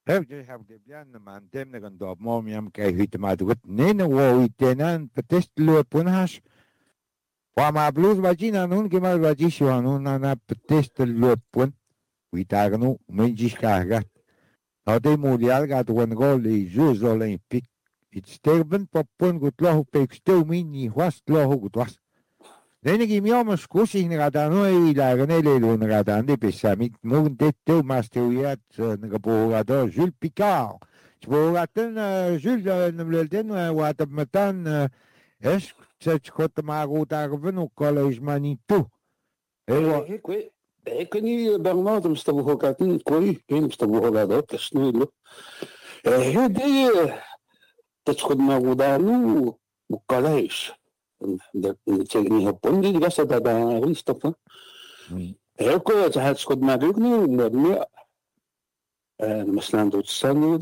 Heb bien man dem ne gan dob mom yam kay hit ma dugot nen wo itenan petest lo punhash wa ma blues vagina nun que mal vagisho nun na petest lo pun uitagnu menjis cargat no de mundial gat wen gol de Jeux Olympiques it sterben popun gut lo pek sto mini was lo gut was Denigi mioma scusi nada noi la renele lo nada ande pesami non detto masteuriat nagaborador Jules Picard. Boraten Jules Nbleden wat matan es sech kot maruta gvenu college manitou. Kuni Bernard mstavuhokatin koi mstavuhogado kasnulo. Hedi tchod marudanu college. Ni hopondi di gasa da ristofa. Eko tahat skod magugni ni مثلا d'autres salles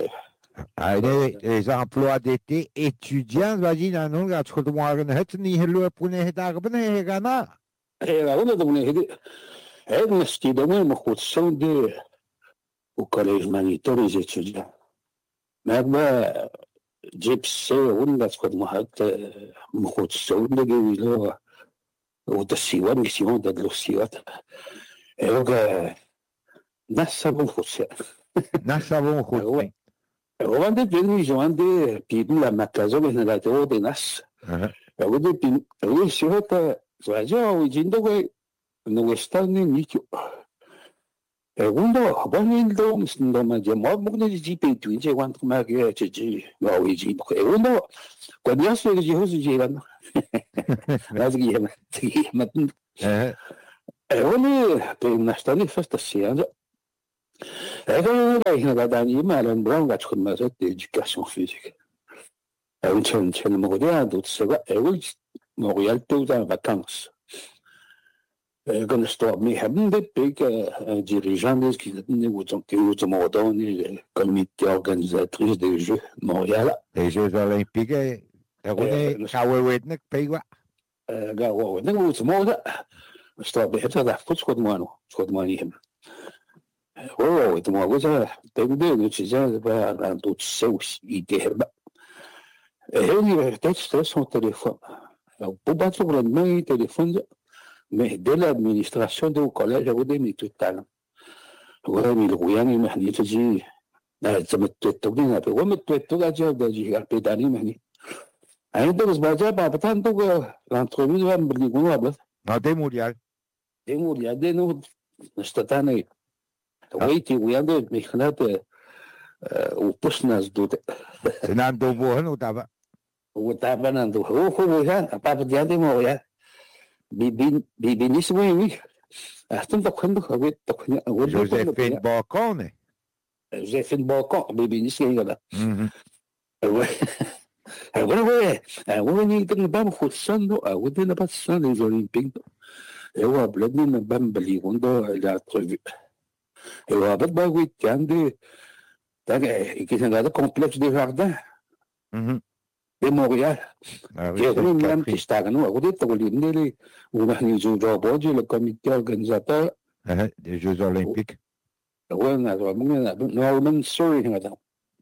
les emplois d'été étudiants vas-y non gat skod morgen het ni helo pune dag bene hegana ona da bune hedi sti da mo khot sonde au collège Manitou les étudiants magma جيبسي ولا تكون واحد مخوت السعود اللي قالوا ودا السيوات ميسيون دا دلو السيوات ايوغا ناس سابون خوتسي ناس سابون خوتسي هو عندي بيني جو عندي بيبن لما كازو بين لا تو دي ناس هو دي بين هو سيوتا زواجا ويجيندو نو استاني نيكيو Segundo, bonito, no me llamó mucho de GP, tú dices cuánto más que HG, no, HG. Segundo, cuando ya se dijo su llegando, las guías, pero no está ni festaciando. Es que no la dan y mal en blanco con más de educación física. Es un chen moría, tú se va, es moría todas las vacances. Quand je me suis des dirigeants qui étaient le comité organisatrice des Jeux Montréal. Les Jeux Olympiques, Kawewetnik, Paywa. Kawewetnik, où tu m'as je suis bien à la foot, je suis tu m'as dit, tu sais, pas tout ça aussi, il était et il avait peut-être son téléphone. Pour battre le même téléphone, mais de l'administration du collège, j'avais mis tout le temps. Ouais, mais le royaume, il m'a dit, tu dis, ça me tuait tout, il m'a dit, ouais, mais tu es tout, j'ai gardé d'aller, il m'a dit. Un de les bajas, pas tant que l'entrevue va me dire, non, des mondiales. Des mondiales, des nous, cette année. Oui, tu vois, mais je n'ai au poste nas doute. C'est un dobo, ou t'as pas? Ou t'as pas un dobo. Oh, pas de diade, moi, بنسبة وي أحسن تقنده أقول تقنيه جوزيفين باكون جوزيفين باكون بنسبة كذا أقول نيجي نبام خصنا أقول نبام خصنا les Olympiques هو بلادنا نبام بليغوندو لا تريفي هو بعد بقول عندي تاعي كيسان هذا complexe de jardin de Montréal. Même qui stagnent, on dit que on a le comité organisateur des Jeux Olympiques. Oui, on a vraiment sorry madame.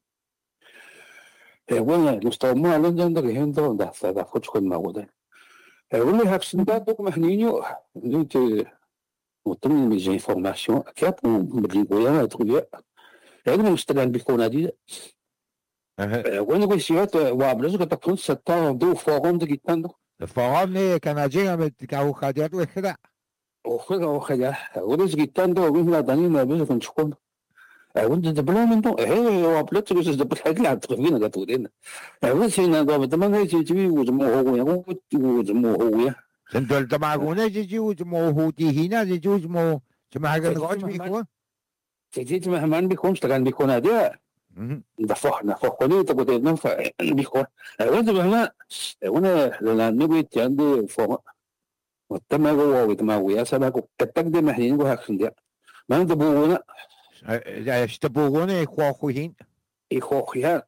Et voilà, nous sommes à Londres de Hendo, da foto con Magoda. Et on a accident donc Mahninho, nous te autant les informations, cap on me dit voilà trouver. Et nous sommes dans le dit وين يقول سيات وابلز قد تكون ستة دو فورم دقيقتان دو الفورم ني كناجي كاو خاديات وخدا وخدا ولز قيتان دو وين لا داني ما بيز كنشكون وانت دبلا من دو هي وابلز تقول دبل حاجه لا تخفينا قتولين وين دو بدما يجي وجمو هو وجمو هو سندل دماغونه يجي وجمو هو دي هنا يجي وجمو جماعه نقعد بيكون تجي مهما بيكون اشتغل بيكون هذا نفخني تقول نفع بيكون وانا بهنا وانا لان نبيت عندي فوق وتما هو وتما ويا سباك تقدم محين وهاكسن دي ما ندبونا اشتبونا اخوخين اخوخيا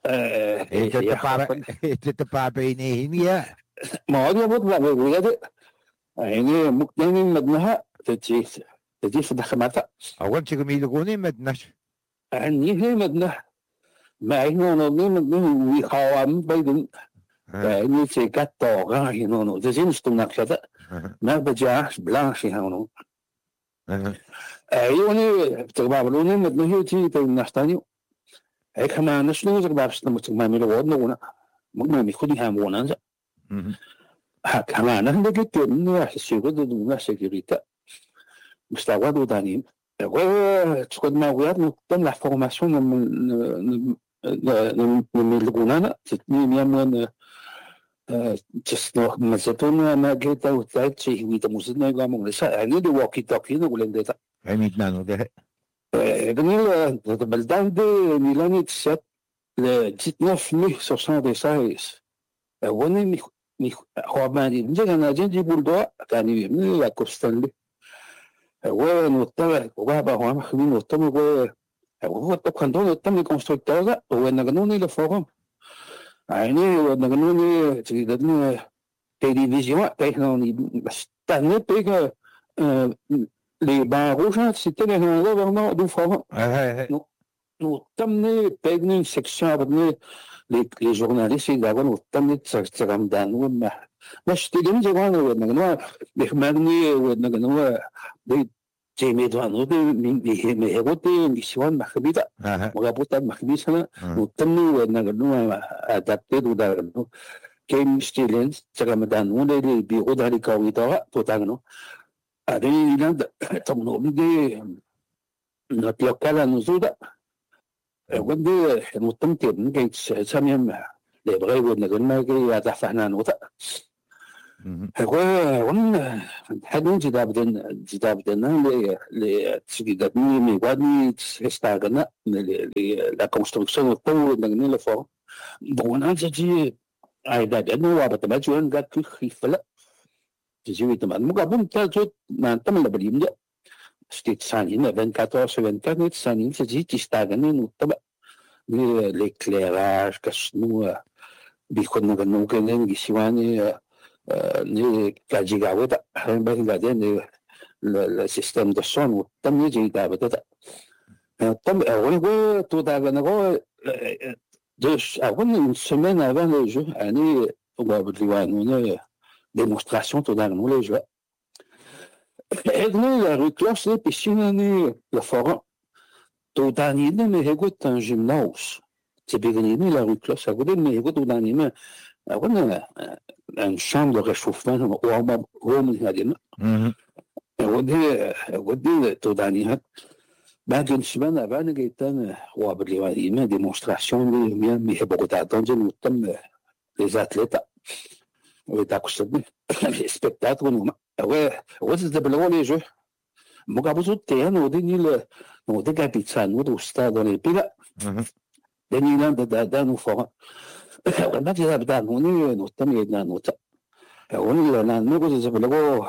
تتبع بينهن يا ما هو بطلع ويا يعني ممكن مدنها تجي في دخماتها اول شيء ميلغوني مدناش Nije madna. Mais no we hawam baydın. Ni se gatto gahi no. Dezin stunak şada. Ma bajah blanche hano. Ayoni tgbabuluni madna yuti taynastani. Ay kama nasnu tgbabsna mutmamilo wadna. Mugma mi khudi hamona. كمان احنا قلت انه السيقود دون سيكوريتا مستوى ودانيم تقول ما ويات نطلع فورماسيون من القنانة تتنين يمن تسنوخ مزتون ما قلت وثلاث شيء ويتا مزدنا يقامون لسا يعني دي واكي تاكينا ولندتا عميد نانو ده يعني بلدان دي ميلاني تسات ل 1976 وني خواباني نجي أنا جنجي بولدوا كان يبني لا كوستانلي وين وطلع وبابا هو مخلين وطلع هو كان دون التم كونستركتور وين نغنوني لفورم يعني نغنوني تريدني تلفزيون كاينوني بس تاني بيك لي باروجات سيتي لي هنا دو فورم نو تمني بيغني سيكسيون بدني les journalistes ils avaient autant de tsaramdan ou ma j'étais déjà voir ou non les magni ou non des جيمي دوانو دي مي هوتي ميسيون مخبيتا وغابوتا مخبيسنا وتمني ونغنو ادابتد ودارنو كيم ستيلنز تسرامدان ولي بيرو دالي كاويتا توتانو ادي لاند تمنو دي نتلقى نزودا ودي متمكن من ساميم اللي بغى يقول ما كي يدفعنا نوتا هو ون حدون جدابدنا اللي تسجدني ميوادني تستعجنا لا كونستركسيون الطول نغني لفور بون انجي ايدا دنو وابت ما جوان قد خيفلا تجي تمان مقابل تاجو ما تمل بريم ستيت سانين 24 سانين تجي تستعجني نوتبا l'éclairage كشنو بيكون نغنو كنن جسواني ni kajigaweta hamba gadene le système de son tam ni gabeta tam on tout avant une semaine avant le jeu année on va une démonstration tout dans le jeu et la reclasse les piscines le forum tout dans mais écoute un gymnase c'est bien la reclasse ça veut mais écoute tout dans une chambre de réchauffement ودي تودانيها بعد السبان أبانا جيتان وابرلي ما ديمونستراسيون اللي يحبوا تعطون وتم les athlètes وتاكسبني spectacle ونوما هو تدبلوا لي جو مقابل تيان ودي ودي كابيتسان ودي استاد ولي بلا دني لاند دانو فوق ما جاء بدان هوني نوتم يدنا نوتا هوني لا نقول زبلغو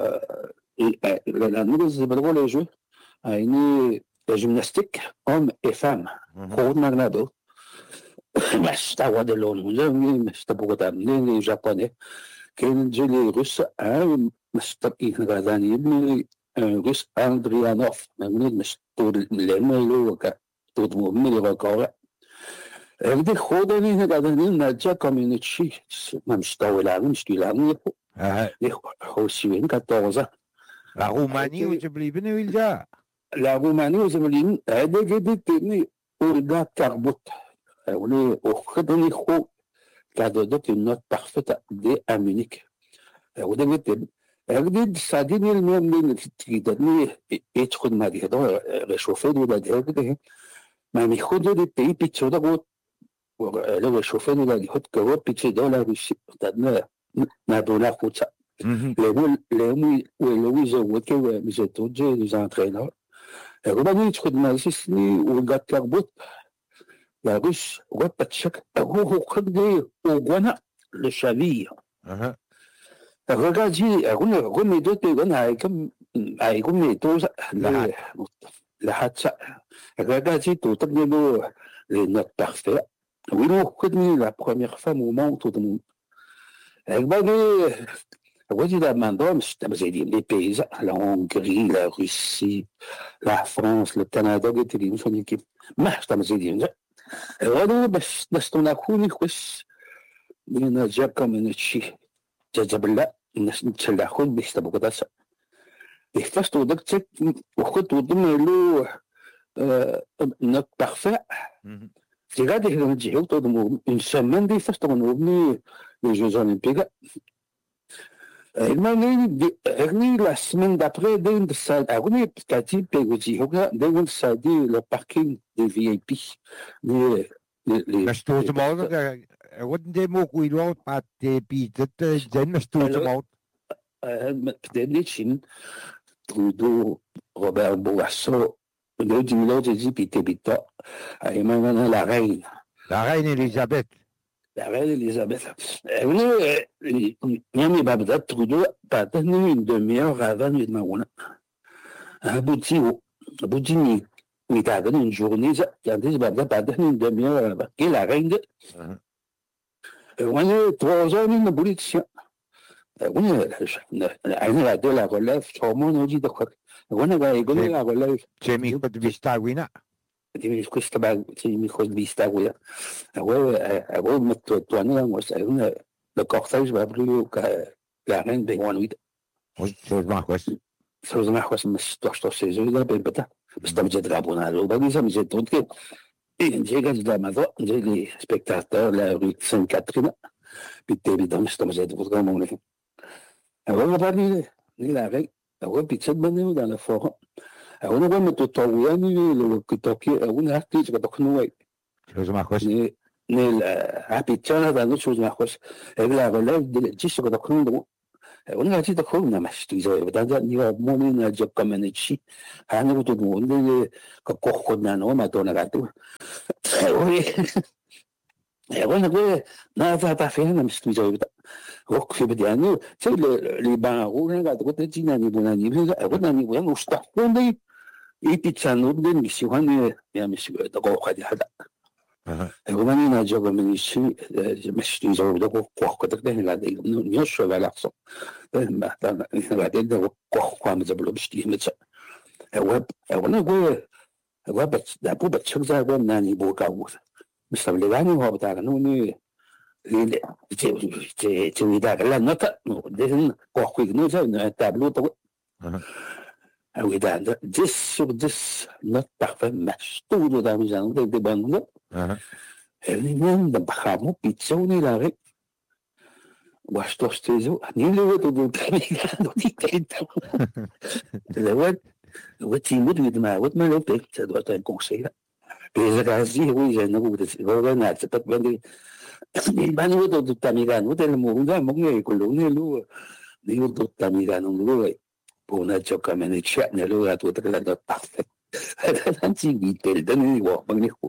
لا نقول زبلغو لي جو يعني جيمناستيك homme et femme خود نغنادو مش تاوا de l'ONU مش تبغى تعمل لي جابوني كاين جيلي روس مش تبقي غاداني ابني روس اندريانوف مش طول لما وكا طول ملي وكا اللي خودني هذا نرجع كوميونيتي ما مستوى العالم مش العالم اللي هو سوين 14 la Roumanie وجبليبني ويلجا la Roumanie وجبليبني هذا جديد تبني أولغا كاربوت اللي أخذني خو كادو دوت une note parfaite دي à Munich وده جديد هذا صادني المهم تقدرني يدخل ما دي هذا ريشوفي ولا ده ما بياخدوا دي بي بيتشودا لو شوفنا لا يحط كواب بيتشي دولار تدنا ما دولار كوتشا لو يزود ميزاتوجي لي انترينور ربما تاخد ما سيسني وقات كاربوت لا روس وباتشك هو خدي وغنا لشافي رجاجي اقول ميدوتي انا هيكم ميدوز لا حتى رجاجي تطبني له les notes parfaites. Oui, nous reconnaissons la première femme au monde tout le monde. Elle va dire, Moi, je demande, mais les pays, la Hongrie, la Russie, la France, le Canada, qui étaient son équipe. Mais je dis, voilà, بس تناكوني كويس من جاكا من الشيء جابلا الناس نتسلحون باش تبغى داسا احتاجت ودك تك وخدت ودم له نك parfait c'est là des gens qui ont tout le monde une semaine des festes on oublie les Jeux Olympiques il m'a dit la semaine d'après d'un de ça on est petit peu aussi d'un de ça dit le parking des VIP Maar stoot hem ook. Wat een demo goed loopt, maar de biedt het zijn maar stoot hem ook. Peut-être niet zien. Trudeau, Robert Bourassa, le dimanche de Zipité Bita, et maintenant la reine. La reine Elisabeth. La reine Elisabeth. Yami Babda Trudeau, pas tenu une demi-heure avant de Marouna. Un bouti, mais t'as donné une journée, quand tu vas pas donner une demi-heure avant. Et la reine, on est 3 heures de politicien. On a de la relève, tout le monde a dit de quoi. On a également la relève. C'est Michael de Vistagouina. C'est Michael de Vistagouina. Ouais, mais toi, le cortège va plus la reine de Wanouid. Oui, c'est Marcos. C'est Marcos, mais toi, je te sais, je vais pas. Estamos a trabalhar, organizamos tudo que chega de Amador, les spectateurs, la rue Sainte-Catherine, puis évidemment, estamos a trabalhar. Alors, on va parler de la règle, alors, puis cette manière dans le forum. Alors, on va mettre tout au le toqué, on a acheté, je vais te connaître. Chose Marcos. Puis, dans notre chose, Marcos, avec la relève de l'Église, je vais te connaître. On a dit de quoi on a masté, dans un niveau moment à dire comme un échi, à un autre monde, que quoi n'a pas donné la tour. Oui. Et on a pas fait un masté, donc je veux dire, c'est les bancs, on a droit de dire, on a niveau, on a niveau, on a on est, et puis ça nous donne, mais si on est, bien, monsieur, de quoi on a وماني ناجو من الشيء مش يزود قوة كده لا دي نيوش ولا صو ما بعدين ده قوة ما زبلو بشتي متس وانا بس ده بو بتشغل ده ناني بو كاو مستقبلاني هو بتاع نوني تي ده لا نتا ده قوة نو زي تابلو تو او ده 10 sur 10 note parfait match tout dans les gens de bonnes Elinden de Bahamo pizza unilare. Was toch zo? Niet leuk te doen. Wat je moet met mij, wat mij op ik, dat wat een conseil. Deze gazi, hoe je nou dat wel na het dat ben die ban hoe dat tamigan, hoe dat mo dat mo nge kolone lu. Die hoe dat tamigan lu. Bona choka men chat ne lu dat wat dat parfait. Dan zie ik het dan niet wat maar niet.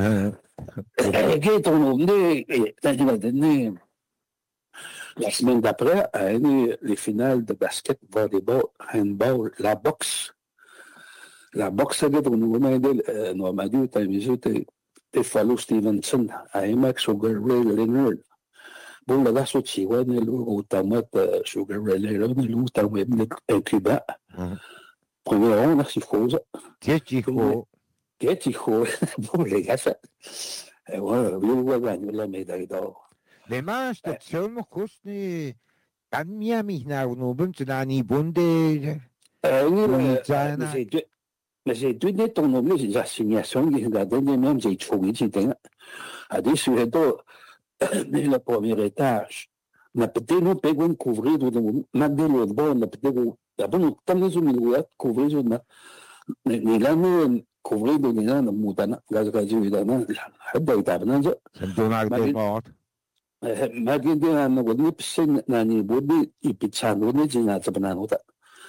La semaine d'après, les finales de basket, volleyball, handball, la boxe. La boxe, c'est que nous avons dit, tu follow Stevenson, Max Sugar Ray Leonard. Bon, là, c'est aussi, ouais, nous avons Sugar Ray Leonard, nous avons un Cuba. Première ronde, c'est faux. Qu'est-ce faut? Qu'est-ce faut? Bon, les gars, ça. Ouais, gagner la médaille d'or. Les matchs de Tselmo Kosni, kan Miami na unuben zu nani bunde. Mais j'ai donné ton nom, les assignations, les gardens, même j'ai trouvé, c'était à des sujets le premier étage. Na peut-être nous payons couvrir tout le monde, maintenant le bon, na peut-être d'abord nous t'amener sur le couvrir sur mais là nous couvrir de l'île de Moutana, gaz évidemment, حتى يتعبنا جا. سندونا كده ما جدي أنا ودي بسين ناني بودي يبتشانوني جينا تبنانوتا.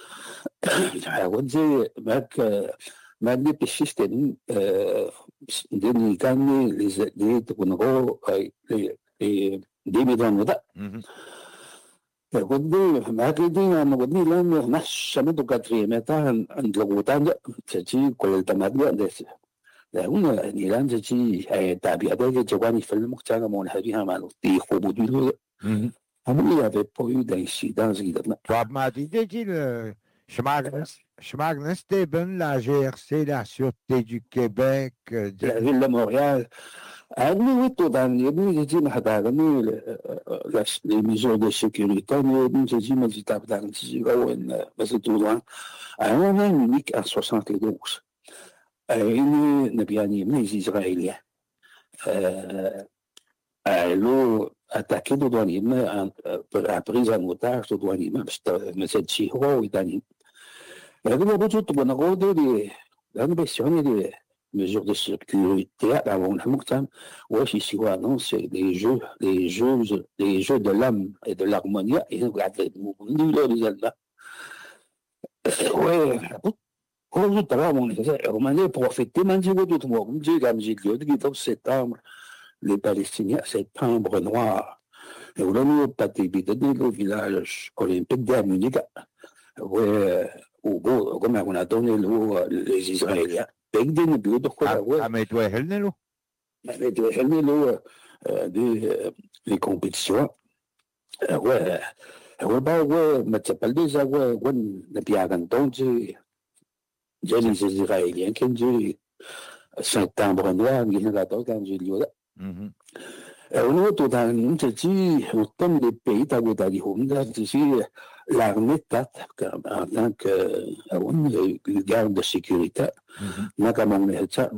ودي ما جدي بسيستم دني كاني لي تكونغو دي ميدانوتا. ودي ما جدي أنا ودي لان نحش مدو كاتريمتا عند لغوتان تجي كل التمادية دس. هنا نيلان تجي تابع ده جواني في المختار مون هذه ما نطيح وبدو oui, il n'y avait pas eu d'incident. Tu m'as dit, je Steben, la GRC, la Sûreté du Québec. La ville de Montréal. Oui, tout dans les mesures de sécurité, un moment unique en 72. Les Israéliens. L'ont attaqué de douanier, prise en otage de douanier, mais c'est Chiro et Dani. Il y avait beaucoup de mesures de sécurité avant le Mouktam. Oui, ici, non, c'est les jeux de l'âme et de l'harmonie. Et regardez, nous, les Allemands. Oui, on a profité, mais je veux tout le monde. Je dis, septembre, les Palestiniens, septembre noir. Et on a mis pas de village olympique d'Arménie. Oui, comme on a donné les Israéliens. Mais tu es helné, les compétitions. Ouais, mais tu parles déjà, ne bien entendu, les Israéliens qui ont dit septembre noir, ils ont quand j'ai lu là. On a tout dans une dit, autant des pays, t'as vu, t'as dit, l'armée, en tant que garde de sécurité, ما كمان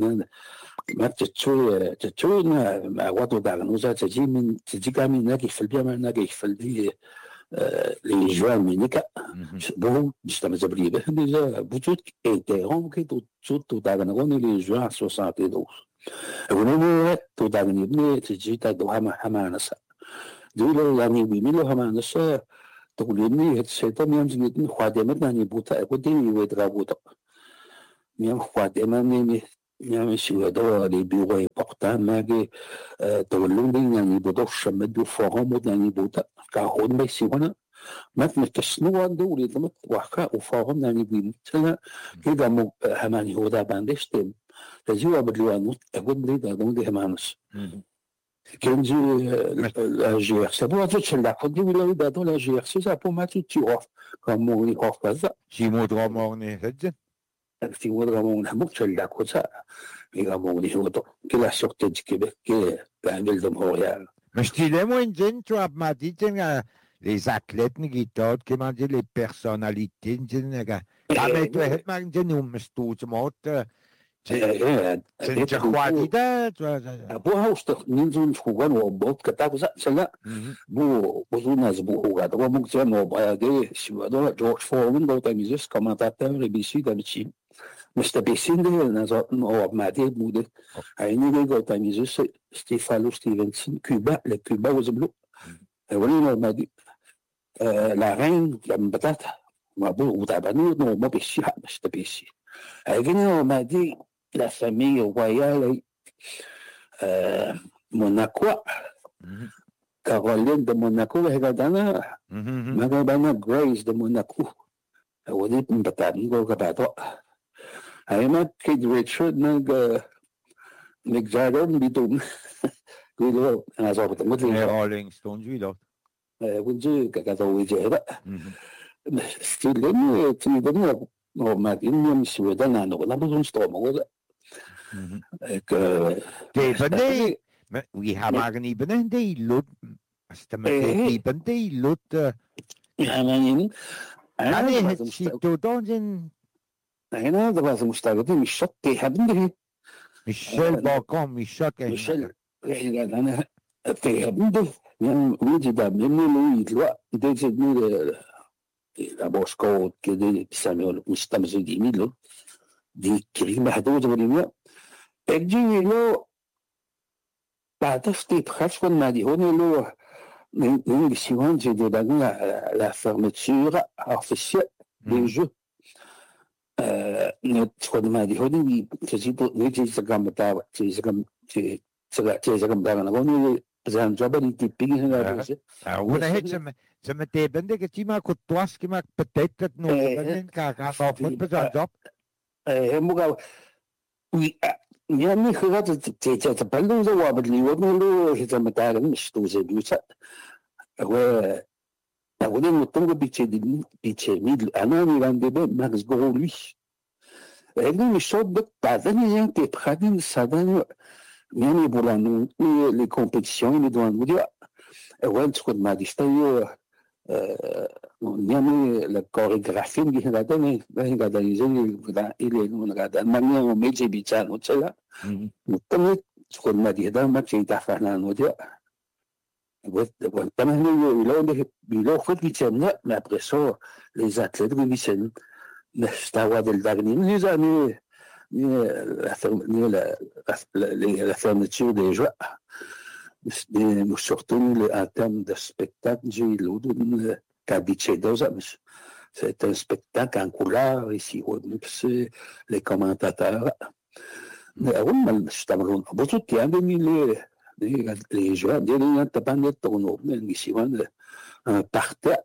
ما تتشوي ما وضع دعنا تجي من تجي كامل ناقي في البيئة ناقي في البيئة les joints ménica bon j'étais mais oublié déjà beaucoup interrompt que tout dans les joints 72 on est tout dans les تجي تدو حمانسا دول يعني بيميلوا حمانسا تقولني c'est même جديد خادمنا نبوتا ودي ويدرابوتا même خادمنا يعني سوى les bureaux importants mais تقولون يعني بدوش مدو فهم يعني بوتا كهون بس هنا ما تنكسنوا دولي دمت وحكا وفهم يعني بيمثل كذا مو هماني هو ده باندش تم تجوا بدلوانوت أقول لي ده دون ده همانس كان جي الجير سبوا تشل لا خدي ولا ده دون الجير سيزا بو ما تيوف كموني أوف كذا شي مودرا مورني هجن في مودرا مورني مو تشل لا كذا يغاموني هو ده كلا سوق تجكبه كلا بعمل دم هو يعني مش تيلي وين جن تو ما ديتن les athlètes qui m'ont dit les personnalités mais tu es mal dit nous mais tout le monde c'est quoi dit ابو هاوست نينزون خوغان وبوت كتاب سلا بو بوزوناز بو خوغاد وممكن وباغي شبادو جورج فورمن دو تاميزس كومنتاتور بي سي دالتشي مستر بيسين دي نازو نو مادي بود ايني دو تاميزس ستيفانو ستيفنسون كوبا لكوبا وزبلو ولينا مادي la reine لما بدأت وتعبانين ما بيشي مش تبيشي أجيني وما دي la famille royale Monaco Caroline de Monaco هذا ما قبلنا Grace de Monaco ودي بتعبين قول كبعض هاي ما كيد ريتشارد نجارون بدون قولوا أنا زابط les Rolling Stones oui là ونجي كذا جهة ستيلني تيدني ما ديني مش ودنا نقول بدون ستوم ولا تبني وي هامغني بنندي لوت استمتي بنندي لوت يعني أنا هتشي تودون هنا ده بس مشتاقين مش شط حبني ميشيل باكون ميشيل أنا في حبني يعني وجد مني لو ديجي la Bosco che siamo stiamo di milo di crima حدود وليميا اجي لو بعد ستيب خاص ما دي هون لو من سيوان جي دو la fermeture officielle des jeux نتخد ما دي هون تجيبو نيجي زغام تاع زغام دانا هون زين جبل تيبين هنا وانا هيك زعما تيبندك كيما كنت تواس كيما بتيت نو كا صافت بزاف جوب مو وي يعني خلاص تبلو زوا بدلي ونلو زعما تاع مش توزي بيوتا هو vous avez autant de pitié, il a un Max Gros, lui. Et nous, les choses de Tadania, qui prennent ça dans les compétitions, ils doivent nous dire, ouais, tu connais ma distance, la chorégraphie, il a donné, il a donné, il a donné, on met des bêtises, tu sais là. Tu connais ma distance, tu as fait un audio. Il a fait huitième, mais après ça, les athlètes, نستعوض الدغني les années la fermeture des jeux surtout en termes de spectacle c'est un spectacle en couleur ici les commentateurs beaucoup les joueurs un parterre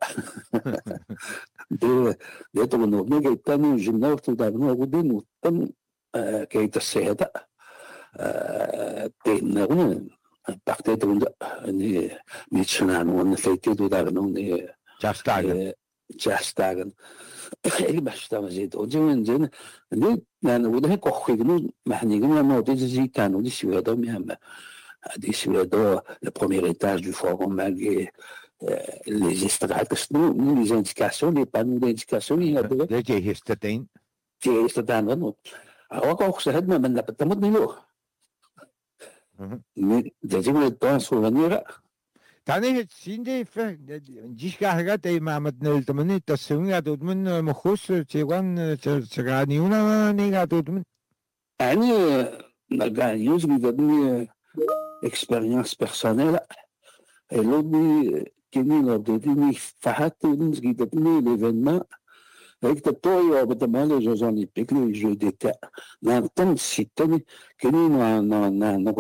de tournois qui est un gymnase tout d'abord ou nous qui est assez un parterre de Michelin on a fait tout d'abord Jastagen il basta زيد وجن لأن وده كخيجنو ما حنيجنا ما ودي زي كانوا دي سويدا مهم دي سويدا le premier étage du forum malgré les estrades, les indications, les panneaux d'indication, il y a des qui est dans alors quand ça aide mais pas de niveau mais des temps souvenir تاني سيندي جيش كهرجات أي معمد التمني تسوين قدود من مخصوص تيوان تغانيونا نيجا قدود من يعني نغانيوز بيدني expérience personnelle et l'autre كني لو بدي فحت نسقي l'événement avec le toy au bâtiment les Jeux Olympiques les Jeux d'été dans le temps si tenait كني